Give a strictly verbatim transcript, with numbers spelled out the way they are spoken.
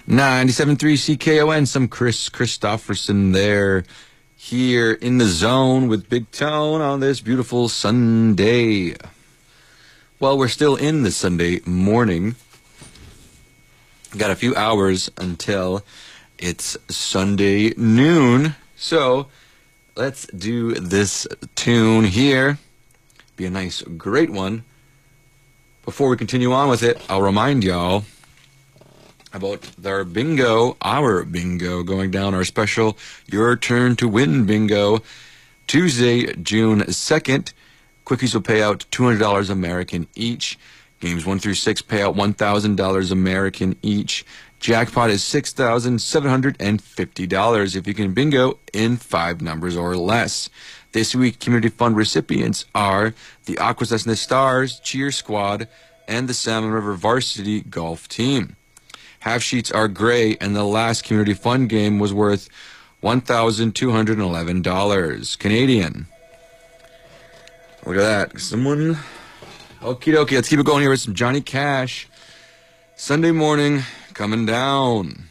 ninety-seven point three C K O N, some Chris Christopherson there, here in the zone with Big Tone on this beautiful Sunday. Well, we're still in the Sunday morning. Got a few hours until it's Sunday noon. So let's do this tune here. Be a nice, great one. Before we continue on with it, I'll remind y'all about their bingo, our bingo, going down our special Your Turn to Win bingo. Tuesday, June second. Quickies will pay out two hundred dollars American each. Games one through six pay out one thousand dollars American each. Jackpot is six thousand seven hundred fifty dollars if you can bingo in five numbers or less. This week, Community Fund recipients are the Akwesasne Stars, Cheer Squad, and the Salmon River Varsity Golf Team. Half sheets are gray, and the last Community Fund game was worth one thousand two hundred eleven dollars Canadian. Look at that. Someone... Okie dokie, let's keep it going here with some Johnny Cash. Sunday morning, coming down.